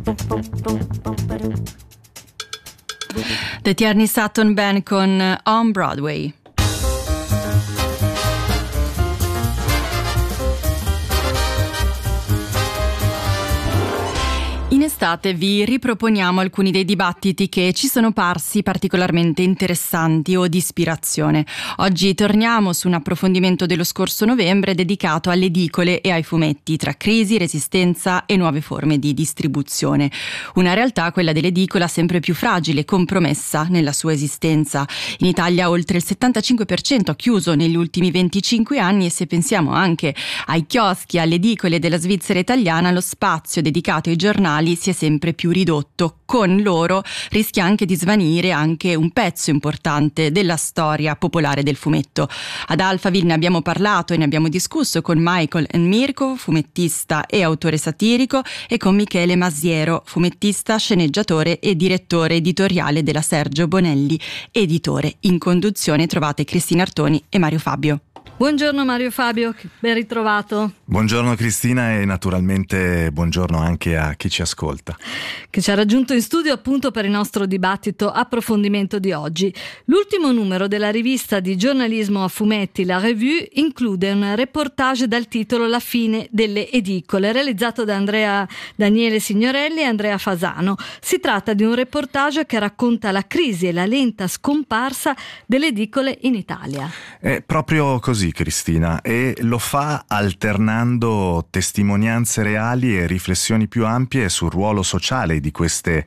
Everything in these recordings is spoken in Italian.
The Tierney Sutton Band con On Broadway. In estate vi riproponiamo alcuni dei dibattiti che ci sono parsi particolarmente interessanti o di ispirazione. Oggi torniamo su un approfondimento dello scorso novembre dedicato alle edicole e ai fumetti, tra crisi, resistenza e nuove forme di distribuzione. Una realtà, quella dell'edicola, sempre più fragile, compromessa nella sua esistenza. In Italia oltre il 75% ha chiuso negli ultimi 25 anni e se pensiamo anche ai chioschi, alle edicole della Svizzera italiana, lo spazio dedicato ai giornali si è sempre più ridotto. Con loro rischia anche di svanire anche un pezzo importante della storia popolare del fumetto. Ad Alphaville ne abbiamo parlato e ne abbiamo discusso con Michael Mirko, fumettista e autore satirico, e con Michele Masiero, fumettista, sceneggiatore e direttore editoriale della Sergio Bonelli Editore. In conduzione trovate Cristina Artoni e Mario Fabio. Buongiorno Mario Fabio, ben ritrovato. Buongiorno Cristina e naturalmente buongiorno anche a chi ci ascolta. Che ci ha raggiunto in studio appunto per il nostro dibattito approfondimento di oggi. L'ultimo numero della rivista di giornalismo a fumetti La Revue include un reportage dal titolo La fine delle edicole, realizzato da Daniele Signorelli e Andrea Fasano. Si tratta di un reportage che racconta la crisi e la lenta scomparsa delle edicole in Italia. È proprio così, Cristina, e lo fa alternando testimonianze reali e riflessioni più ampie sul ruolo sociale di questi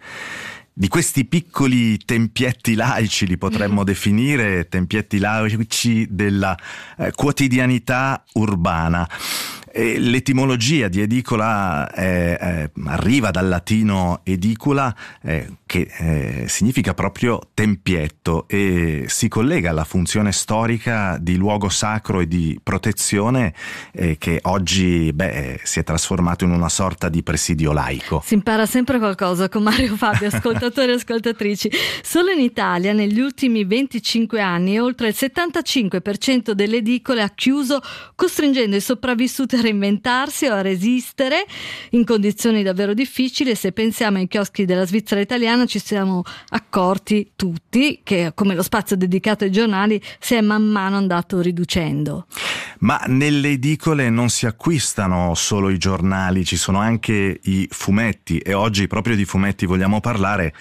piccoli tempietti laici, li potremmo definire, tempietti laici della quotidianità urbana. L'etimologia di edicola arriva dal latino edicula, che significa proprio tempietto, e si collega alla funzione storica di luogo sacro e di protezione che oggi si è trasformato in una sorta di presidio laico. Si impara sempre qualcosa con Mario Fabio, ascoltatori e ascoltatrici. Solo in Italia negli ultimi 25 anni oltre il 75% delle edicole ha chiuso, costringendo i sopravvissuti a reinventarsi o a resistere in condizioni davvero difficili. Se pensiamo ai chioschi della Svizzera italiana ci siamo accorti tutti che come lo spazio dedicato ai giornali si è man mano andato riducendo. Ma nelle edicole non si acquistano solo i giornali, ci sono anche i fumetti, e oggi proprio di fumetti vogliamo parlare,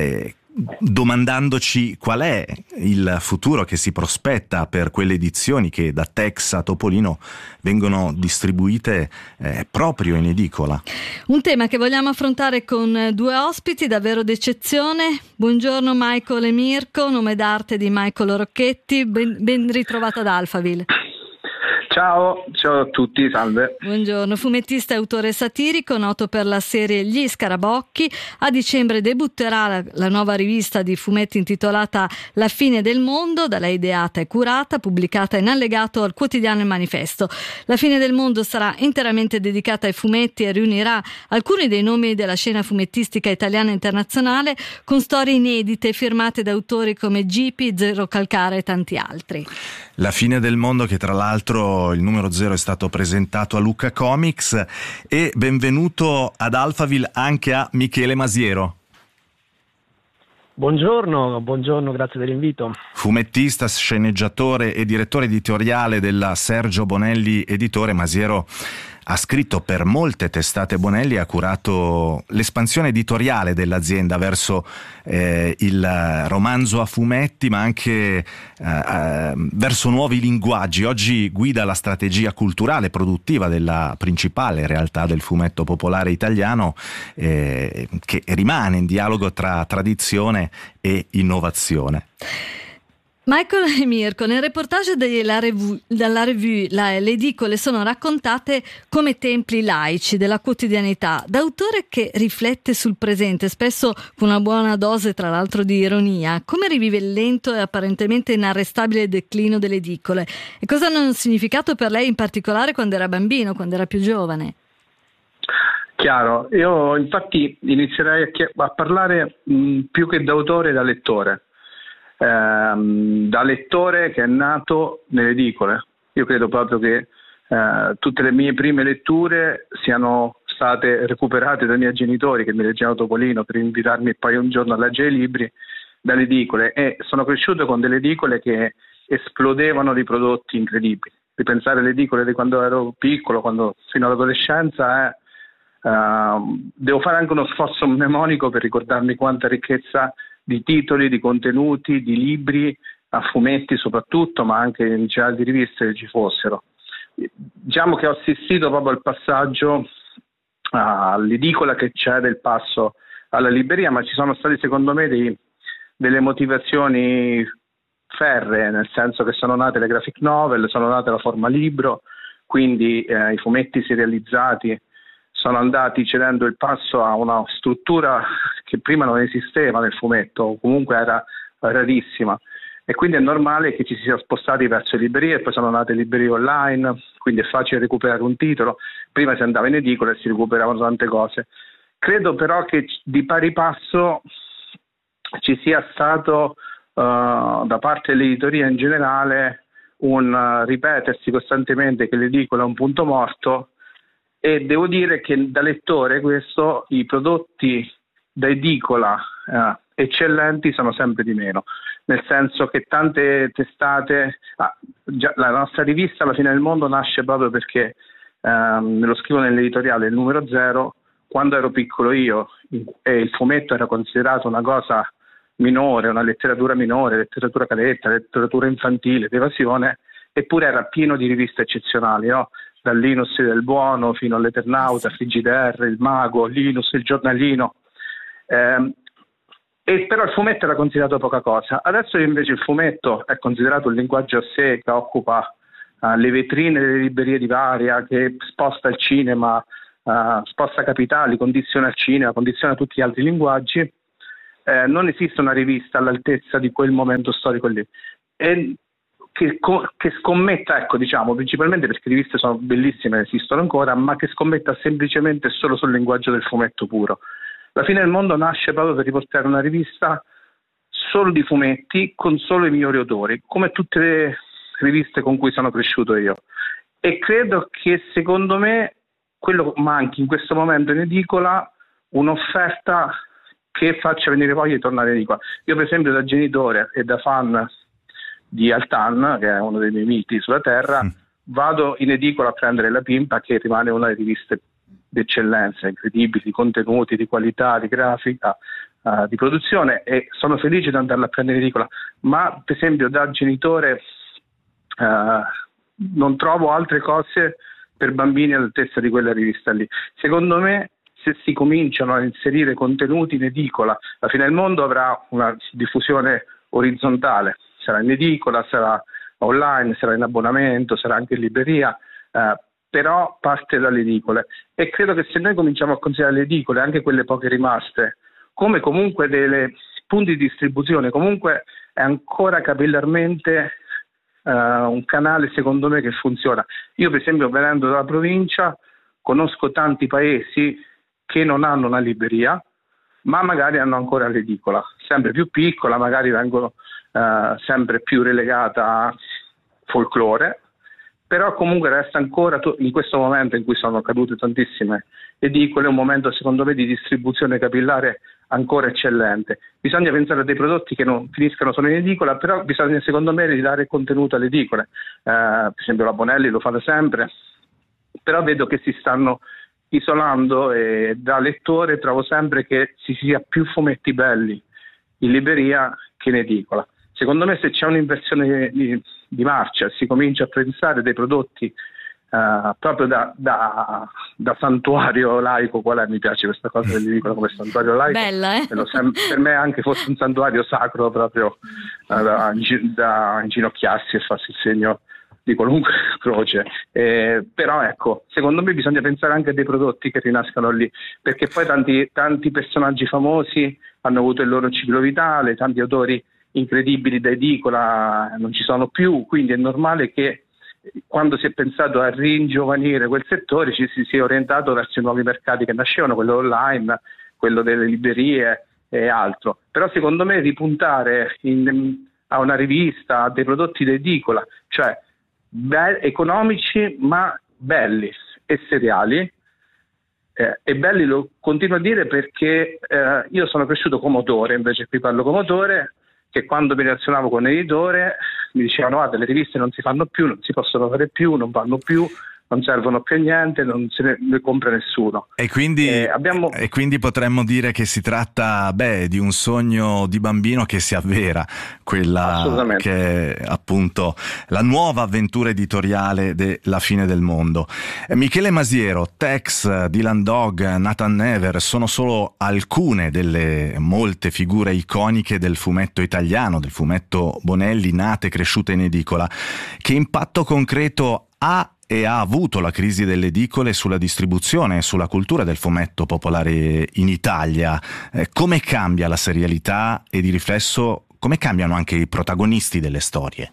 domandandoci qual è il futuro che si prospetta per quelle edizioni che da Tex a Topolino vengono distribuite proprio in edicola. Un tema che vogliamo affrontare con due ospiti davvero d'eccezione. Buongiorno Michael e Mirko, nome d'arte di Michael Rocchetti, ben ritrovato ad Alphaville. Ciao a tutti, salve. Buongiorno, fumettista e autore satirico, noto per la serie Gli Scarabocchi. A dicembre debutterà la nuova rivista di fumetti intitolata La fine del mondo, da lei ideata e curata, pubblicata in allegato al quotidiano Il Manifesto. La fine del mondo sarà interamente dedicata ai fumetti e riunirà alcuni dei nomi della scena fumettistica italiana e internazionale, con storie inedite firmate da autori come Gipi, Zero Calcare e tanti altri. La fine del mondo, che tra l'altro il numero 0 è stato presentato a Lucca Comics, e benvenuto ad Alphaville anche a Michele Masiero. Buongiorno, grazie dell'invito. Fumettista, sceneggiatore e direttore editoriale della Sergio Bonelli Editore. Masiero ha scritto per molte testate Bonelli e ha curato l'espansione editoriale dell'azienda verso il romanzo a fumetti, ma anche verso nuovi linguaggi. Oggi guida la strategia culturale produttiva della principale realtà del fumetto popolare italiano, che rimane in dialogo tra tradizione e innovazione. Michael e Mirko, nel reportage dalla Revue, le edicole sono raccontate come templi laici della quotidianità, da autore che riflette sul presente, spesso con una buona dose tra l'altro di ironia. Come rivive il lento e apparentemente inarrestabile declino delle edicole? E cosa hanno significato per lei in particolare quando era bambino, quando era più giovane? Chiaro, io infatti inizierei a parlare più che da autore, da lettore. Da lettore che è nato nelle edicole. Io credo proprio che tutte le mie prime letture siano state recuperate dai miei genitori che mi leggevano Topolino per invitarmi poi un giorno a leggere i libri, dalle edicole, e sono cresciuto con delle edicole che esplodevano di prodotti incredibili. Ripensare alle edicole di quando ero piccolo, fino all'adolescenza, devo fare anche uno sforzo mnemonico per ricordarmi quanta ricchezza di titoli, di contenuti, di libri, a fumetti soprattutto, ma anche in generale di riviste ci fossero. Diciamo che ho assistito proprio al passaggio all'edicola che c'è del passo alla libreria, ma ci sono stati secondo me delle motivazioni ferree, nel senso che sono nate le graphic novel, sono nate la forma libro, quindi i fumetti serializzati sono andati cedendo il passo a una struttura che prima non esisteva nel fumetto, o comunque era rarissima, e quindi è normale che ci si sia spostati verso le librerie, e poi sono nate librerie online, quindi è facile recuperare un titolo. Prima si andava in edicola e si recuperavano tante cose. Credo però che di pari passo ci sia stato da parte dell'editoria in generale un ripetersi costantemente che l'edicola è un punto morto, e devo dire che da lettore i prodotti da edicola eccellenti sono sempre di meno, nel senso che tante testate, la nostra rivista La Fine del Mondo nasce proprio perché me lo scrivo nell'editoriale, il numero 0, quando ero piccolo io e il fumetto era considerato una cosa minore, una letteratura minore, letteratura caletta, letteratura infantile, d'evasione, eppure era pieno di riviste eccezionali, no? Dal Linus del Buono fino all'Eternauta, Frigidaire, il Mago, Linus, il Giornalino, e però il fumetto era considerato poca cosa. Adesso invece il fumetto è considerato un linguaggio a sé, che occupa le vetrine delle librerie di varia, che sposta il cinema, sposta capitali, condiziona il cinema, condiziona tutti gli altri linguaggi. Non esiste una rivista all'altezza di quel momento storico lì, e che scommetta, diciamo, principalmente perché le riviste sono bellissime, esistono ancora, ma che scommetta semplicemente solo sul linguaggio del fumetto puro. La Fine del Mondo nasce proprio per riportare una rivista solo di fumetti, con solo i migliori autori, come tutte le riviste con cui sono cresciuto io, e credo che secondo me quello manchi in questo momento in edicola, un'offerta che faccia venire voglia di tornare in edicola. Io per esempio da genitore e da fan di Altan, che è uno dei miei miti sulla terra, vado in edicola a prendere La Pimpa, che rimane una delle riviste d'eccellenza, incredibili, di contenuti, di qualità, di grafica, di produzione, e sono felice di andarla a prendere in edicola, ma per esempio da genitore non trovo altre cose per bambini all'altezza di quella rivista lì. Secondo me, se si cominciano a inserire contenuti in edicola, La Fine del Mondo avrà una diffusione orizzontale, sarà in edicola, sarà online, sarà in abbonamento, sarà anche in libreria, però parte dalle edicole, e credo che se noi cominciamo a considerare le edicole, anche quelle poche rimaste, come comunque delle punti di distribuzione, comunque è ancora capillarmente un canale secondo me che funziona. Io per esempio, venendo dalla provincia, conosco tanti paesi che non hanno una libreria, ma magari hanno ancora l'edicola, sempre più piccola, magari vengono sempre più relegata a folklore, però comunque resta ancora, in questo momento in cui sono cadute tantissime edicole, un momento secondo me di distribuzione capillare ancora eccellente. Bisogna pensare a dei prodotti che non finiscano solo in edicola, però bisogna secondo me ridare contenuto alle edicole. Per esempio la Bonelli lo fa da sempre, però vedo che si stanno isolando, e da lettore trovo sempre che ci sia più fumetti belli in libreria che in edicola. Secondo me, se c'è un'inversione di marcia, si comincia a pensare dei prodotti proprio da santuario laico, qual è? Mi piace questa cosa dell'edicola come santuario laico. Bella, per me anche fosse un santuario sacro, proprio da inginocchiarsi e farsi il segno di qualunque croce, però ecco, secondo me bisogna pensare anche a dei prodotti che rinascano lì, perché poi tanti personaggi famosi hanno avuto il loro ciclo vitale, tanti autori incredibili da edicola non ci sono più, quindi è normale che quando si è pensato a ringiovanire quel settore ci si sia orientato verso i nuovi mercati che nascevano, quello online, quello delle librerie e altro. Però secondo me ripuntare a una rivista, a dei prodotti da edicola, cioè economici ma belli e seriali, E Belli lo continuo a dire perché io sono cresciuto come autore, invece qui parlo come autore, che quando mi relazionavo con l'editore mi dicevano le riviste non si fanno più, non si possono fare più, non vanno più, non servono più a niente, non se ne compra nessuno. E quindi potremmo dire che si tratta di un sogno di bambino che si avvera, quella che è appunto la nuova avventura editoriale della fine del mondo. Michele Masiero, Tex, Dylan Dog, Nathan Never sono solo alcune delle molte figure iconiche del fumetto italiano, del fumetto Bonelli, nate e cresciute in edicola. Che impatto concreto ha avuto la crisi delle edicole sulla distribuzione e sulla cultura del fumetto popolare in Italia? Come cambia la serialità e di riflesso come cambiano anche i protagonisti delle storie?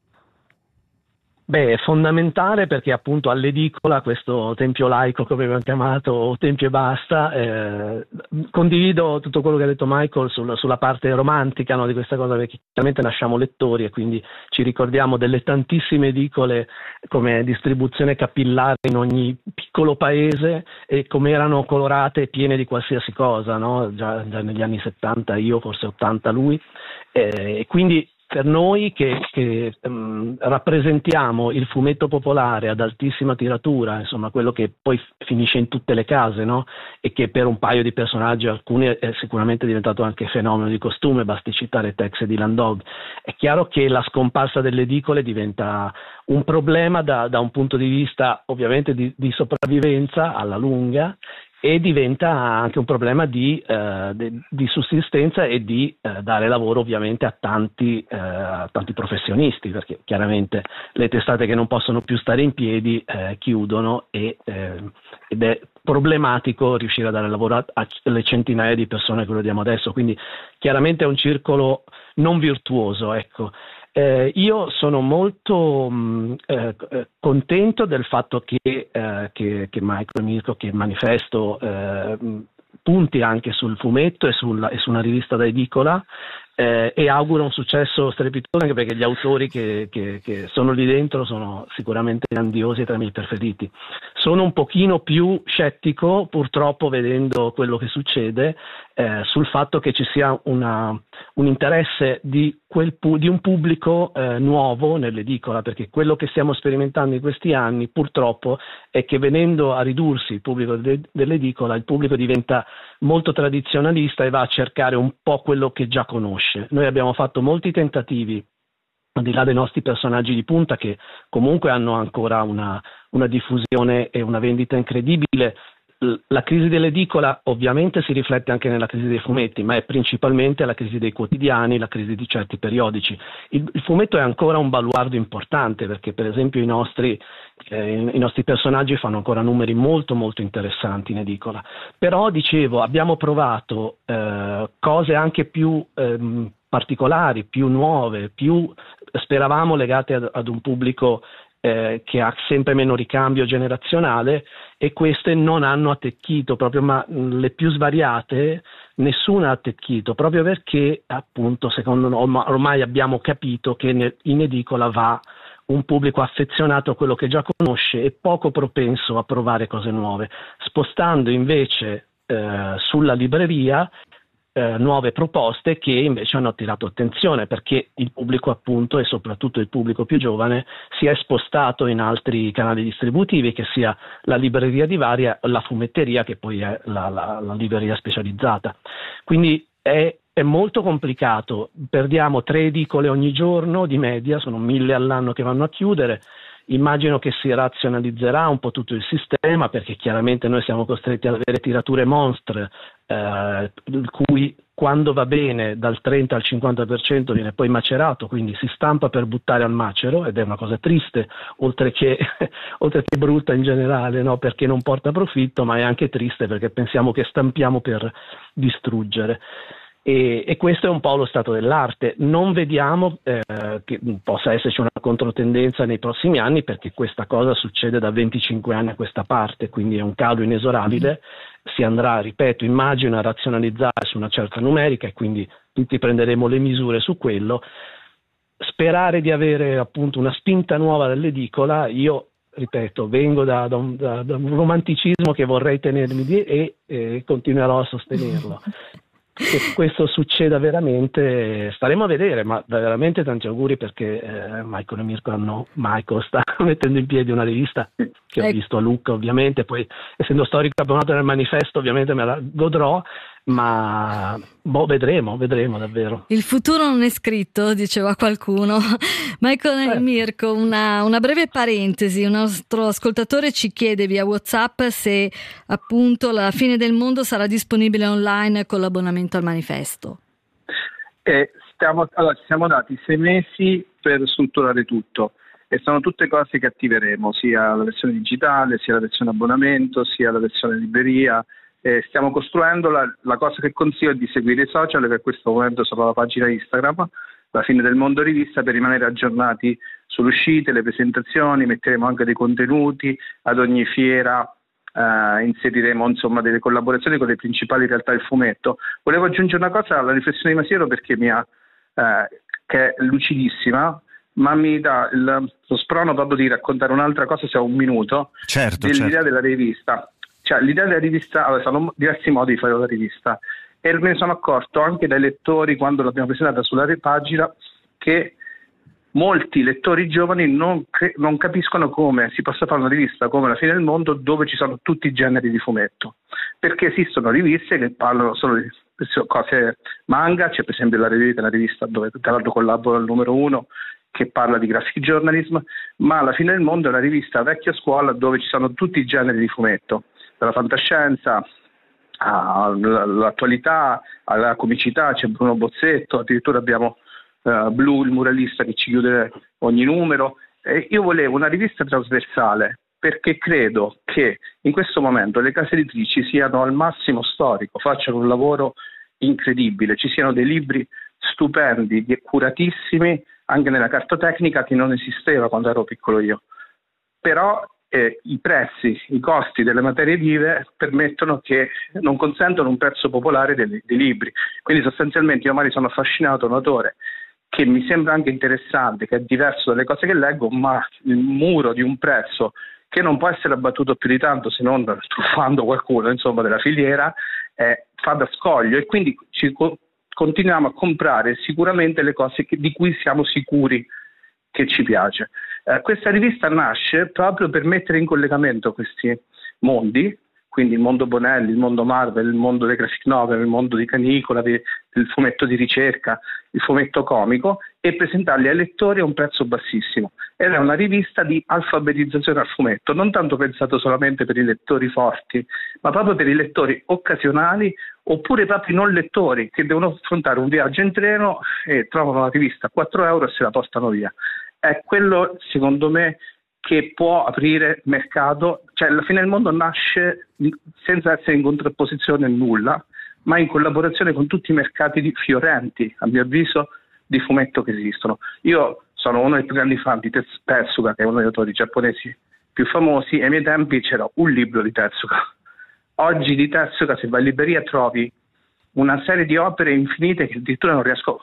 È fondamentale perché appunto all'edicola, questo tempio laico come abbiamo chiamato, o tempio e basta, condivido tutto quello che ha detto Michael sulla parte romantica, no, di questa cosa, perché chiaramente nasciamo lettori e quindi ci ricordiamo delle tantissime edicole come distribuzione capillare in ogni piccolo paese e come erano colorate e piene di qualsiasi cosa, no? Già negli anni 70 io, forse 80 lui, e quindi per noi che rappresentiamo il fumetto popolare ad altissima tiratura, insomma quello che poi finisce in tutte le case, no? E che per un paio di personaggi, alcuni è sicuramente diventato anche fenomeno di costume, basti citare Tex e Dylan Dog. È chiaro che la scomparsa delle edicole diventa un problema da un punto di vista ovviamente di sopravvivenza alla lunga, e diventa anche un problema di sussistenza e di dare lavoro ovviamente a tanti professionisti, perché chiaramente le testate che non possono più stare in piedi chiudono ed è problematico riuscire a dare lavoro alle centinaia di persone che lo diamo adesso, quindi chiaramente è un circolo non virtuoso, ecco. Io sono molto contento del fatto che Michael e Mirko, che il manifesto punti anche sul fumetto e su una rivista da edicola, e auguro un successo strepitoso, anche perché gli autori che sono lì dentro sono sicuramente grandiosi e tra i miei preferiti. Sono un pochino più scettico, purtroppo, vedendo quello che succede, sul fatto che ci sia un interesse di un pubblico nuovo nell'edicola, perché quello che stiamo sperimentando in questi anni purtroppo è che, venendo a ridursi il pubblico dell'edicola, il pubblico diventa molto tradizionalista e va a cercare un po' quello che già conosce. Noi abbiamo fatto molti tentativi, al di là dei nostri personaggi di punta, che comunque hanno ancora una diffusione e una vendita incredibile. La crisi dell'edicola ovviamente si riflette anche nella crisi dei fumetti, ma è principalmente la crisi dei quotidiani, la crisi di certi periodici. Il fumetto è ancora un baluardo importante, perché per esempio i nostri personaggi fanno ancora numeri molto molto interessanti in edicola. Però, dicevo, abbiamo provato cose anche più particolari, più nuove, più speravamo legate ad un pubblico che ha sempre meno ricambio generazionale, e queste non hanno attecchito proprio, ma le più svariate nessuna ha attecchito, proprio perché appunto secondo noi ormai abbiamo capito che in edicola va un pubblico affezionato a quello che già conosce e poco propenso a provare cose nuove, spostando invece sulla libreria nuove proposte che invece hanno attirato attenzione, perché il pubblico, appunto, e soprattutto il pubblico più giovane, si è spostato in altri canali distributivi, che sia la libreria di Varia, la fumetteria, che poi è la libreria specializzata. Quindi è molto complicato, perdiamo 3 edicole ogni giorno di media, sono 1000 all'anno che vanno a chiudere. Immagino che si razionalizzerà un po' tutto il sistema, perché chiaramente noi siamo costretti ad avere tirature monstre, il cui, quando va bene, dal 30 al 50% viene poi macerato, quindi si stampa per buttare al macero, ed è una cosa triste, oltre che brutta in generale, no? Perché non porta profitto, ma è anche triste perché pensiamo che stampiamo per distruggere. E questo è un po' lo stato dell'arte. Non vediamo che possa esserci una controtendenza nei prossimi anni, perché questa cosa succede da 25 anni a questa parte, quindi è un calo inesorabile. Si andrà, ripeto, immagino, a razionalizzare su una certa numerica, e quindi tutti prenderemo le misure su quello. Sperare di avere appunto una spinta nuova dall'edicola, io ripeto, vengo da un romanticismo che vorrei tenermi e continuerò a sostenerlo. Che questo succeda veramente, staremo a vedere, ma veramente tanti auguri, perché Michael e Mirko Michael sta mettendo in piedi una rivista che ho visto a Lucca, ovviamente, poi essendo storico abbonato nel manifesto ovviamente me la godrò, ma vedremo davvero. Il futuro non è scritto, diceva qualcuno. Michael e Mirko, una breve parentesi, un nostro ascoltatore ci chiede via WhatsApp se appunto La fine del mondo sarà disponibile online con l'abbonamento al manifesto. Ci siamo dati 6 mesi per strutturare tutto, e sono tutte cose che attiveremo, sia la versione digitale, sia la versione abbonamento, sia la versione libreria. Stiamo costruendo. La cosa che consiglio è di seguire i social, che in questo momento sono la pagina Instagram, La fine del mondo rivista, per rimanere aggiornati sulle uscite, le presentazioni. Metteremo anche dei contenuti ad ogni fiera, inseriremo insomma delle collaborazioni con le principali realtà del fumetto. Volevo aggiungere una cosa alla riflessione di Masiero, perché che è lucidissima, ma mi dà lo sprono proprio di raccontare un'altra cosa, se ho un minuto, dell'idea della rivista. Cioè, l'idea della rivista, sono diversi modi di fare una rivista, e me ne sono accorto anche dai lettori quando l'abbiamo presentata sulla pagina, che molti lettori giovani non capiscono come si possa fare una rivista come La fine del mondo, dove ci sono tutti i generi di fumetto, perché esistono riviste che parlano solo di cose manga. C'è per esempio la rivista dove tra l'altro collaboro al numero 1, che parla di graphic journalism, ma La fine del mondo è una rivista vecchia scuola dove ci sono tutti i generi di fumetto, dalla fantascienza all'attualità, alla comicità. C'è Bruno Bozzetto, addirittura abbiamo Blu, il muralista, che ci chiude ogni numero. Io volevo una rivista trasversale, perché credo che in questo momento le case editrici siano al massimo storico, facciano un lavoro incredibile, ci siano dei libri stupendi, curatissimi, anche nella carta tecnica, che non esisteva quando ero piccolo io. Però i prezzi, i costi delle materie vive non consentono un prezzo popolare dei libri. Quindi sostanzialmente io magari sono affascinato da un autore che mi sembra anche interessante, che è diverso dalle cose che leggo, ma il muro di un prezzo che non può essere abbattuto più di tanto, se non truffando qualcuno, insomma, della filiera, fa da scoglio, e quindi continuiamo a comprare sicuramente le cose di cui siamo sicuri che ci piace. Questa rivista nasce proprio per mettere in collegamento questi mondi, quindi il mondo Bonelli, il mondo Marvel, il mondo dei graphic novel, il mondo di Canicola, del fumetto di ricerca, il fumetto comico, e presentarli ai lettori a un prezzo bassissimo. Ed è una rivista di alfabetizzazione al fumetto, non tanto pensato solamente per i lettori forti, ma proprio per i lettori occasionali, oppure proprio non lettori che devono affrontare un viaggio in treno e trovano la rivista a 4 euro e se la portano via. È quello, secondo me, che può aprire mercato. Cioè, La fine del mondo nasce senza essere in contrapposizione a nulla, ma in collaborazione con tutti i mercati fiorenti, a mio avviso, di fumetto che esistono. Io sono uno dei più grandi fan di Tezuka, che è uno degli autori giapponesi più famosi, e ai miei tempi c'era un libro di Tezuka. Oggi di Tezuka, se vai in libreria, trovi una serie di opere infinite che addirittura non riesco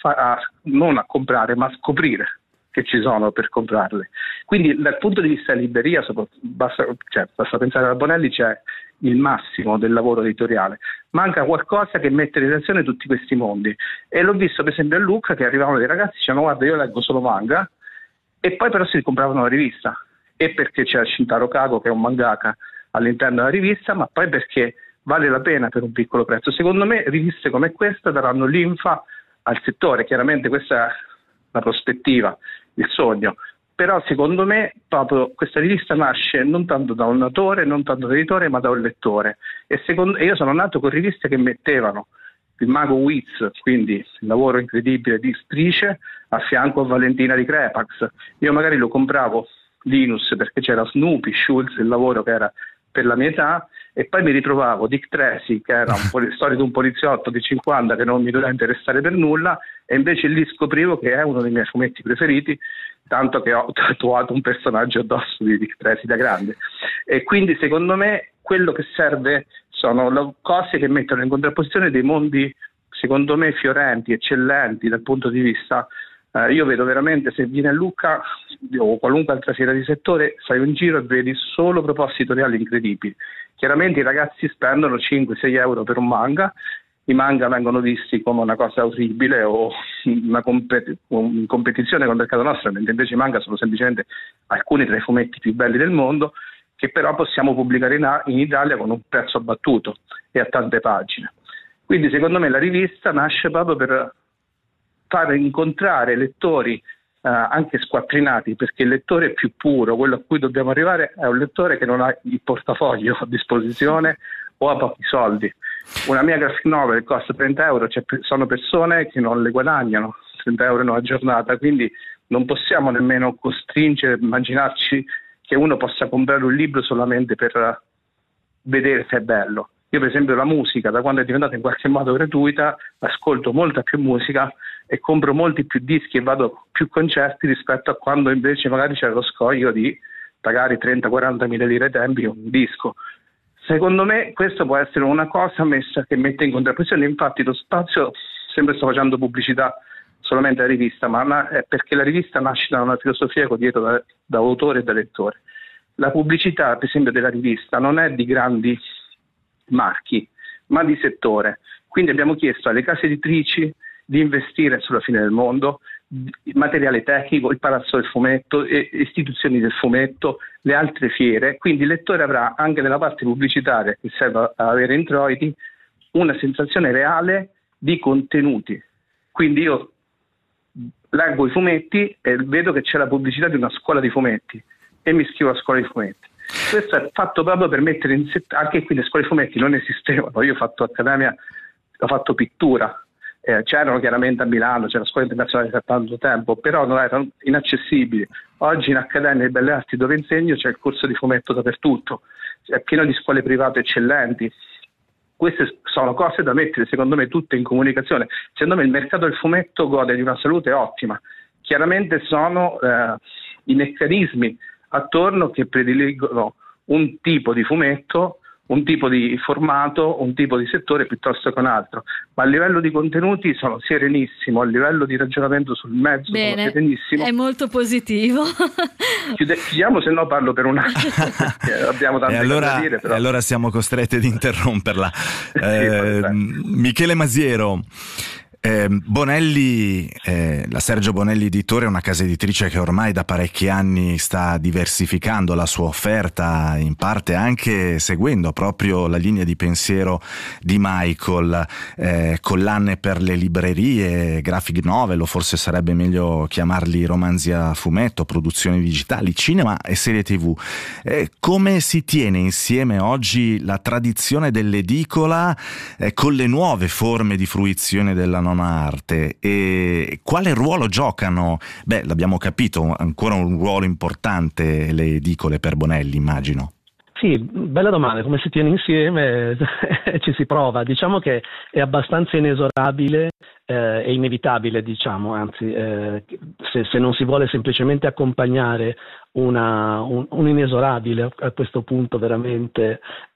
non a comprare, ma a scoprire che ci sono per comprarle. Quindi dal punto di vista della libreria, basta pensare a Bonelli, c'è il massimo del lavoro editoriale. Manca qualcosa che mette in relazione tutti questi mondi, e l'ho visto per esempio a Lucca, che arrivavano dei ragazzi e dicevano: guarda, io leggo solo manga, e poi però si compravano la rivista, e perché c'è Shintaro Kago, che è un mangaka, all'interno della rivista, ma poi perché vale la pena per un piccolo prezzo. Secondo me riviste come questa daranno linfa al settore. Chiaramente questa è la prospettiva, il sogno, però secondo me proprio questa rivista nasce non tanto da un autore, non tanto da un editore, ma da un lettore, e io sono nato con riviste che mettevano il mago Wiz, quindi il lavoro incredibile di Strice, a fianco a Valentina di Crepax. Io magari lo compravo Linus perché c'era Snoopy, Schulz, il lavoro che era per la mia età, e poi mi ritrovavo Dick Tracy, che era storia di un poliziotto di 50 che non mi doveva interessare per nulla, e invece lì scoprivo che è uno dei miei fumetti preferiti, tanto che ho tatuato un personaggio addosso di Dick Tracy da grande. E quindi secondo me quello che serve sono cose che mettono in contrapposizione dei mondi, secondo me, fiorenti, eccellenti dal punto di vista Io vedo veramente, se vieni a Lucca o qualunque altra fiera di settore, fai un giro e vedi solo proposte editoriali incredibili. Chiaramente i ragazzi spendono 5-6 euro per un manga, i manga vengono visti come una cosa orribile o una in competizione con il mercato nostro, mentre invece i manga sono semplicemente alcuni tra i fumetti più belli del mondo, che però possiamo pubblicare in Italia con un prezzo abbattuto e a tante pagine. Quindi secondo me la rivista nasce proprio per far incontrare lettori anche squattrinati, perché il lettore più puro, quello a cui dobbiamo arrivare, è un lettore che non ha il portafoglio a disposizione o ha pochi soldi. Una mia graphic novel costa 30 euro, sono persone che non le guadagnano 30 euro in una giornata, quindi non possiamo nemmeno costringere, immaginarci che uno possa comprare un libro solamente per vedere se è bello. Io per esempio la musica, da quando è diventata in qualche modo gratuita, ascolto molta più musica e compro molti più dischi e vado a più concerti rispetto a quando invece magari c'era lo scoglio di pagare 30-40 mila lire ai tempi un disco. Secondo me questo può essere una cosa che mette in contrapposizione, infatti lo spazio, sempre sto facendo pubblicità solamente alla rivista, ma è perché la rivista nasce da una filosofia dietro da autore e da lettore. La pubblicità, per esempio, della rivista non è di grandi marchi, ma di settore. Quindi abbiamo chiesto alle case editrici di investire sulla fine del mondo, materiale tecnico, il Palazzo del Fumetto, istituzioni del fumetto, le altre fiere, quindi il lettore avrà anche nella parte pubblicitaria, che serve a avere introiti, una sensazione reale di contenuti. Quindi io leggo i fumetti e vedo che c'è la pubblicità di una scuola di fumetti e mi iscrivo a scuola di fumetti. Questo è fatto proprio per mettere in anche qui le scuole di fumetti non esistevano, io ho fatto accademia, ho fatto pittura, c'erano chiaramente a Milano, c'era la scuola internazionale da tanto tempo, però non erano inaccessibili. Oggi in Accademia di Belle Arti dove insegno c'è il corso di fumetto dappertutto, è pieno di scuole private eccellenti. Queste sono cose da mettere secondo me tutte in comunicazione. Secondo me il mercato del fumetto gode di una salute ottima, chiaramente sono i meccanismi attorno che prediligono un tipo di fumetto, un tipo di formato, un tipo di settore piuttosto che un altro, ma a livello di contenuti sono serenissimo, a livello di ragionamento sul mezzo sono serenissimo. È molto positivo. Chiudiamo, se no parlo per un attimo, abbiamo tante cose da dire. Però. Allora siamo costretti ad interromperla. Michele Masiero, Bonelli, la Sergio Bonelli Editore è una casa editrice che ormai da parecchi anni sta diversificando la sua offerta, in parte anche seguendo proprio la linea di pensiero di Michael, collane per le librerie, graphic novel, o forse sarebbe meglio chiamarli romanzi a fumetto, produzioni digitali, cinema e serie TV. Come si tiene insieme oggi la tradizione dell'edicola con le nuove forme di fruizione della nona arte, e quale ruolo giocano? L'abbiamo capito, ancora un ruolo importante le edicole per Bonelli, immagino. Sì, bella domanda, come si tiene insieme? Ci si prova, diciamo che è abbastanza inesorabile e inevitabile, diciamo, anzi se non si vuole semplicemente accompagnare un inesorabile a questo punto veramente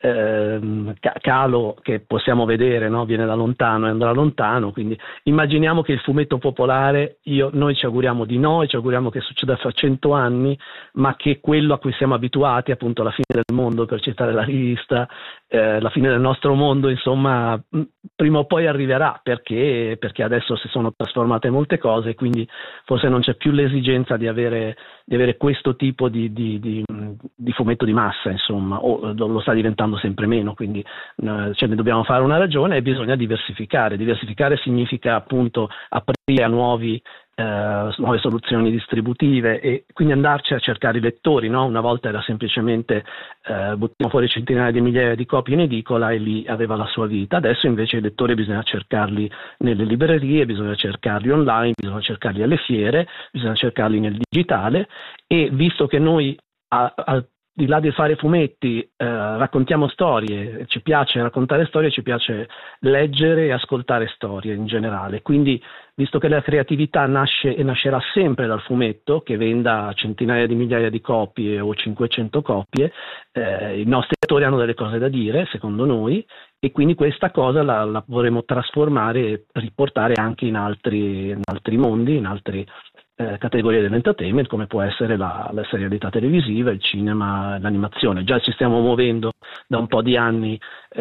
calo che possiamo vedere, no? Viene da lontano e andrà lontano, quindi immaginiamo che il fumetto popolare, noi ci auguriamo di no e ci auguriamo che succeda fra 100 anni, ma che quello a cui siamo abituati, appunto la fine del mondo, per citare la rivista, la fine del nostro mondo, insomma, prima o poi arriverà, perché adesso si sono trasformate molte cose, quindi forse non c'è più l'esigenza di avere questo tipo di fumetto di massa, insomma, o lo sta diventando sempre meno, quindi ne dobbiamo fare una ragione e bisogna diversificare. Diversificare significa appunto aprire a nuove soluzioni distributive e quindi andarci a cercare i lettori, no? Una volta era semplicemente buttiamo fuori centinaia di migliaia di copie in edicola e lì aveva la sua vita. Adesso invece i lettori bisogna cercarli nelle librerie, bisogna cercarli online, bisogna cercarli alle fiere, bisogna cercarli nel digitale, e visto che noi al di là di fare fumetti, raccontiamo storie, ci piace raccontare storie, ci piace leggere e ascoltare storie in generale. Quindi, visto che la creatività nasce e nascerà sempre dal fumetto, che venda centinaia di migliaia di copie o 500 copie, i nostri autori hanno delle cose da dire, secondo noi, e quindi questa cosa la vorremmo trasformare e riportare anche in altri mondi, in altre categorie dell'entertainment, come può essere la serialità televisiva, il cinema, l'animazione. Già ci stiamo muovendo da un po' di anni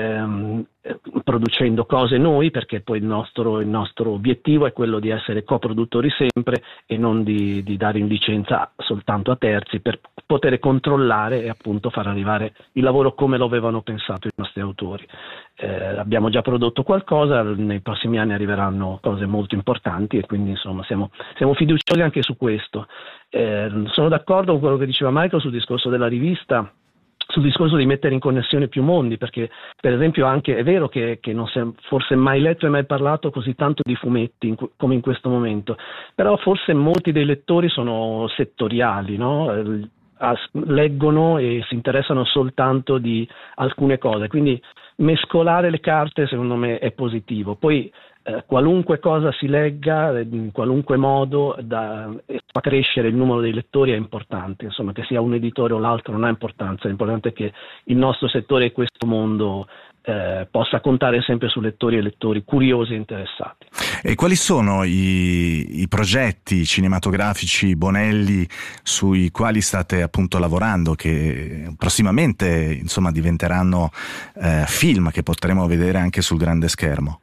producendo cose noi, perché poi il nostro obiettivo è quello di essere coproduttori sempre e non di dare in licenza soltanto a terzi, per poter controllare e appunto far arrivare il lavoro come lo avevano pensato i nostri autori. Abbiamo già prodotto qualcosa, nei prossimi anni arriveranno cose molto importanti e quindi insomma siamo fiduciosi anche su questo. Sono d'accordo con quello che diceva Michael sul discorso della rivista, sul discorso di mettere in connessione più mondi, perché per esempio anche è vero che non si è forse mai letto e mai parlato così tanto di fumetti come in questo momento, però forse molti dei lettori sono settoriali, no? Leggono e si interessano soltanto di alcune cose, quindi mescolare le carte secondo me è positivo. Poi qualunque cosa si legga in qualunque modo fa crescere il numero dei lettori è importante, insomma, che sia un editore o l'altro non ha importanza, l'importante è che il nostro settore e questo mondo possa contare sempre su lettori e lettori curiosi e interessati. E quali sono i progetti cinematografici Bonelli sui quali state appunto lavorando, che prossimamente insomma diventeranno film che potremo vedere anche sul grande schermo?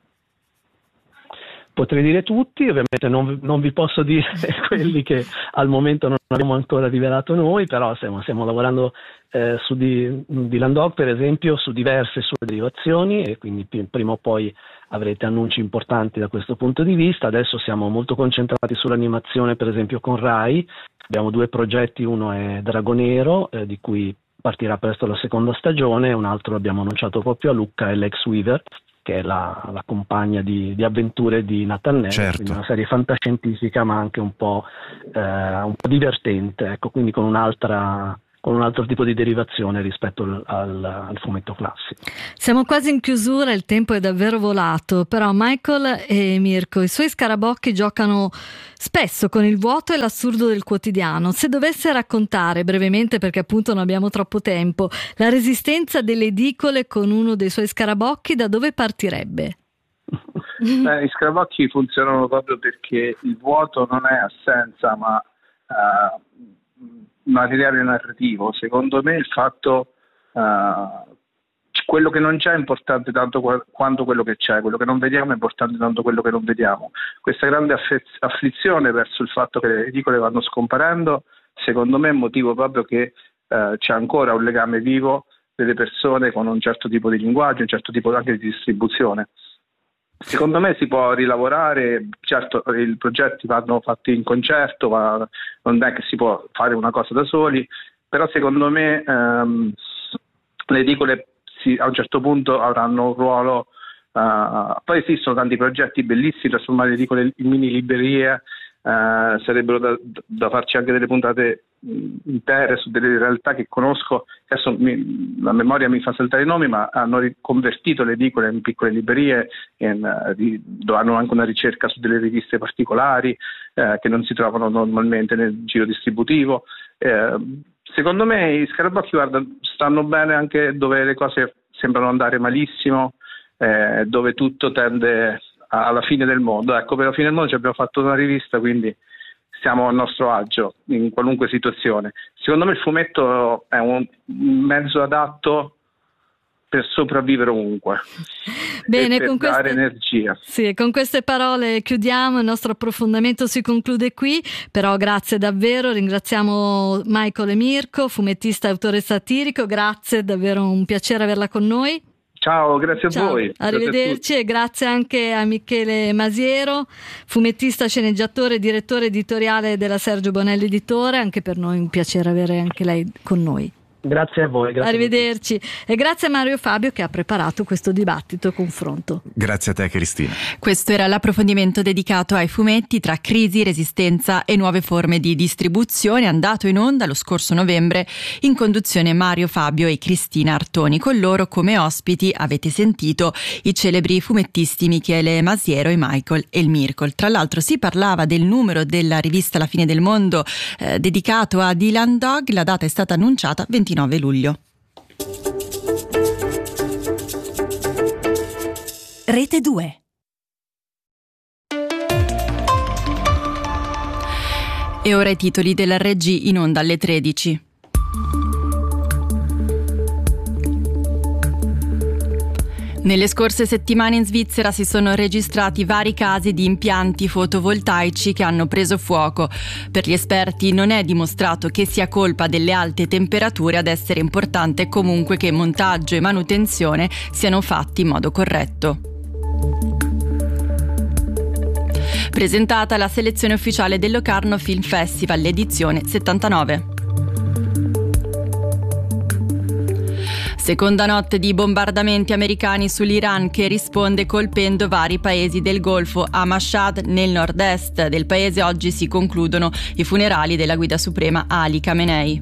Potrei dire tutti, ovviamente non vi posso dire quelli che al momento non abbiamo ancora rivelato noi, però stiamo lavorando su Dylan Dog, per esempio, su diverse sue derivazioni, e quindi prima o poi avrete annunci importanti da questo punto di vista. Adesso siamo molto concentrati sull'animazione, per esempio con Rai. Abbiamo 2 progetti, uno è Dragonero, di cui partirà presto la seconda stagione, un altro l'abbiamo annunciato proprio a Lucca, è Lex Weaver, che è la compagna di avventure di Nathan Nell, certo. Quindi una serie fantascientifica ma anche un po' divertente, ecco, quindi con un altro tipo di derivazione rispetto al fumetto classico. Siamo quasi in chiusura, il tempo è davvero volato, però Michael e Mirko, i suoi scarabocchi giocano spesso con il vuoto e l'assurdo del quotidiano. Se dovesse raccontare brevemente, perché appunto non abbiamo troppo tempo, la resistenza delle edicole con uno dei suoi scarabocchi, da dove partirebbe? I scarabocchi funzionano proprio perché il vuoto non è assenza, ma materiale narrativo. Secondo me il fatto quello che non c'è è importante tanto quanto quello che c'è, quello che non vediamo è importante tanto quello che non vediamo. Questa grande afflizione verso il fatto che le edicole vanno scomparendo, secondo me è motivo proprio che c'è ancora un legame vivo delle persone con un certo tipo di linguaggio, un certo tipo anche di distribuzione. Secondo me si può rilavorare, certo i progetti vanno fatti in concerto, non è che si può fare una cosa da soli, però secondo me le edicole a un certo punto avranno un ruolo, poi esistono tanti progetti bellissimi, trasformare le edicole in mini librerie, sarebbero da farci anche delle puntate intere su delle realtà che conosco, adesso la memoria mi fa saltare i nomi, ma hanno riconvertito le edicole in piccole librerie, dove hanno anche una ricerca su delle riviste particolari che non si trovano normalmente nel giro distributivo. Secondo me i scarabocchi stanno bene anche dove le cose sembrano andare malissimo, dove tutto tende alla fine del mondo. Ecco, per la fine del mondo ci abbiamo fatto una rivista, quindi siamo a nostro agio in qualunque situazione. Secondo me il fumetto è un mezzo adatto per sopravvivere ovunque. Bene, per dare energia. Sì, con queste parole chiudiamo, il nostro approfondimento si conclude qui, però grazie davvero, ringraziamo Michael e Mirko, fumettista e autore satirico, grazie, davvero un piacere averla con noi. Ciao, grazie a voi. Arrivederci, e grazie anche a Michele Masiero, fumettista, sceneggiatore e direttore editoriale della Sergio Bonelli Editore. Anche per noi un piacere avere anche lei con noi. Grazie a voi. Grazie. Arrivederci. E grazie a Mario Fabio che ha preparato questo dibattito e confronto. Grazie a te, Cristina. Questo era l'approfondimento dedicato ai fumetti tra crisi, resistenza e nuove forme di distribuzione, andato in onda lo scorso novembre in conduzione Mario Fabio e Cristina Artoni. Con loro come ospiti avete sentito i celebri fumettisti Michele Masiero e Michael Elmircol. Tra l'altro si parlava del numero della rivista La fine del mondo dedicato a Dylan Dog. La data è stata annunciata 29 luglio. Rete 2. E ora i titoli della RG in onda alle 13. Nelle scorse settimane in Svizzera si sono registrati vari casi di impianti fotovoltaici che hanno preso fuoco. Per gli esperti non è dimostrato che sia colpa delle alte temperature, ad essere importante comunque che montaggio e manutenzione siano fatti in modo corretto. Presentata la selezione ufficiale del Locarno Film Festival, l'edizione 79. Seconda notte di bombardamenti americani sull'Iran, che risponde colpendo vari paesi del Golfo. A Mashhad, nel nord-est del paese, oggi si concludono i funerali della guida suprema Ali Khamenei.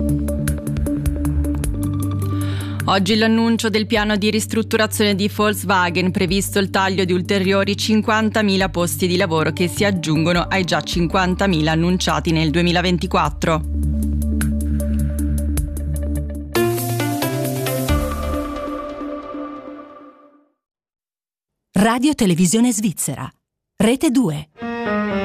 Oggi l'annuncio del piano di ristrutturazione di Volkswagen, previsto il taglio di ulteriori 50.000 posti di lavoro che si aggiungono ai già 50.000 annunciati nel 2024. Radio Televisione Svizzera. Rete 2.